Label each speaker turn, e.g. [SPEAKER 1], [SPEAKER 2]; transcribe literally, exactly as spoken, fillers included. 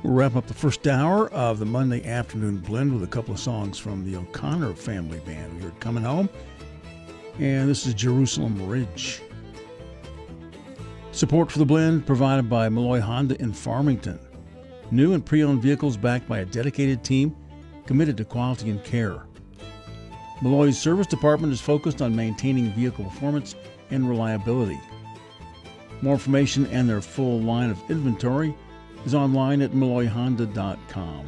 [SPEAKER 1] We'll wrap up the first hour of the Monday afternoon blend with a couple of songs from the O'Connor family band. We heard Coming Home, and this is Jerusalem Ridge. Support for the blend provided by Malloy Honda in Farmington. New and pre-owned vehicles backed by a dedicated team committed to quality and care. Malloy's service department is focused on maintaining vehicle performance and reliability. More information and their full line of inventory is online at malloy honda dot com.